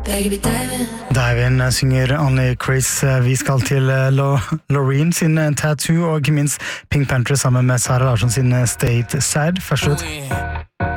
Divin synger Only Chris. Vi skal til Loreen sin Tattoo og ikke minst Pink Panther sammen med Sara Larsson sin State Sad. Først ut.